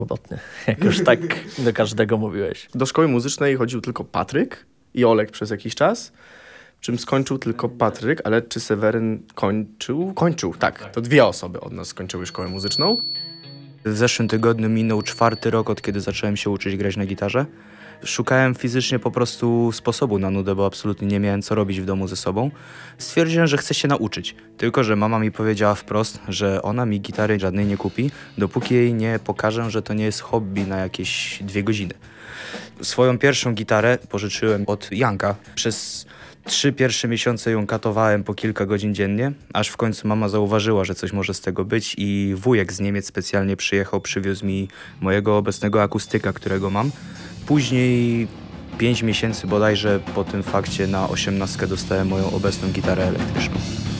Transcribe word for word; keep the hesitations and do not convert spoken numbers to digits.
Kłopotny, jak już tak do każdego mówiłeś. Do szkoły muzycznej chodził tylko Patryk i Olek przez jakiś czas, czym skończył tylko Patryk, ale czy Seweryn kończył? Kończył, tak. To dwie osoby od nas skończyły szkołę muzyczną. W zeszłym tygodniu minął czwarty rok, od kiedy zacząłem się uczyć grać na gitarze. Szukałem fizycznie po prostu sposobu na nudę, bo absolutnie nie miałem co robić w domu ze sobą. Stwierdziłem, że chcę się nauczyć, tylko że mama mi powiedziała wprost, że ona mi gitary żadnej nie kupi, dopóki jej nie pokażę, że to nie jest hobby na jakieś dwie godziny. Swoją pierwszą gitarę pożyczyłem od Janka. Przez trzy pierwsze miesiące ją katowałem po kilka godzin dziennie, aż w końcu mama zauważyła, że coś może z tego być i wujek z Niemiec specjalnie przyjechał, przywiózł mi mojego obecnego akustyka, którego mam. Później, pięć miesięcy bodajże po tym fakcie, na osiemnastkę dostałem moją obecną gitarę elektryczną.